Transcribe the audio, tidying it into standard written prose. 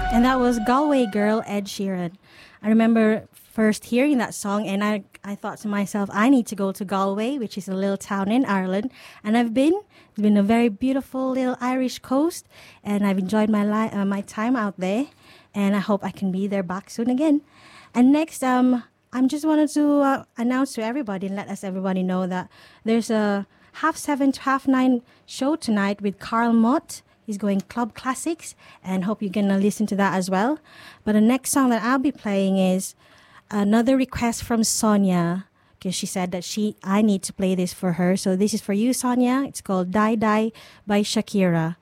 And that was Galway Girl, Ed Sheeran. I remember first hearing that song and I thought to myself, I need to go to Galway, which is a little town in Ireland. And I've been. It's been a very beautiful little Irish coast. And I've enjoyed my time out there. And I hope I can be there back soon again. And next, I just wanted to announce to everybody and let everybody know that there's a 7:30 to 9:30 show tonight with Carl Mott. He's going Club Classics, and hope you're going to listen to that as well. But the next song that I'll be playing is another request from Sonia, because she said that I need to play this for her. So this is for you, Sonia. It's called Die Die by Shakira.